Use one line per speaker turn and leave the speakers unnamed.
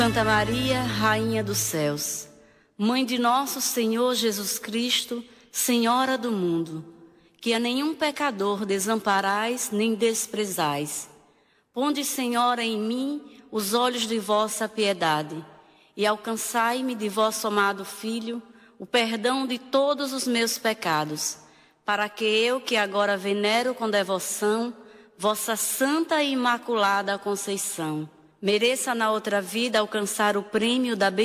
Santa Maria, Rainha dos Céus, Mãe de nosso Senhor Jesus Cristo, Senhora do mundo, que a nenhum pecador desamparais nem desprezais. Ponde, Senhora, em mim os olhos de vossa piedade e alcançai-me de vosso amado Filho o perdão de todos os meus pecados, para que eu, que agora venero com devoção vossa Santa e Imaculada Conceição, mereça na outra vida alcançar o prêmio da